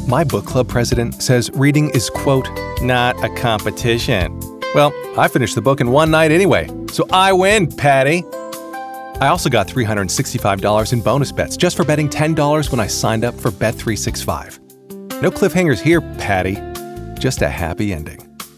My book club president says reading is, quote, not a competition. Well, I finished the book in one night anyway, so I win, Patty. I also got $365 in bonus bets just for betting $10 when I signed up for Bet365. No cliffhangers here, Patty. Just a happy ending.